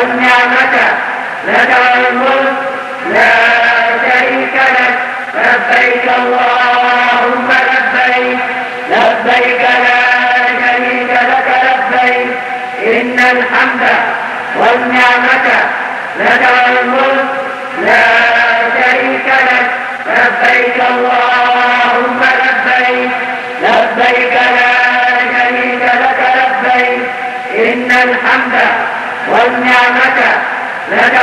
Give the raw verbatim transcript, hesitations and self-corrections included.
والنعمة لك والملك لا شريك لك لبيك اللهم لبيك لبيك لا شريك لك لبيك إن الحمد والنعمة لك والملك لا شريك لك لبيك اللهم لبيك لبيك لا شريك لك لبيك إن الحمد والنعمة لك